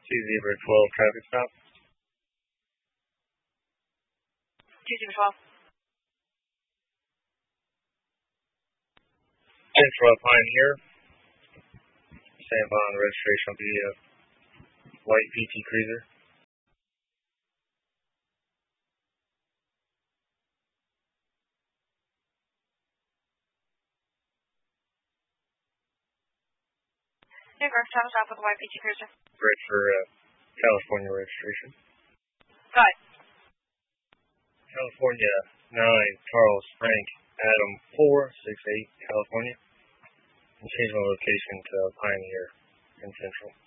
2 Zebra 12 traffic stop. 2 Zebra 12. Central Pioneer. Stand by on registration will be a white PT Cruiser. New York, travel stop with a white PT Cruiser. Ready for California registration. Go ahead. California 9, Charles Frank, Adam 468, California. And change my location to Pioneer in Central.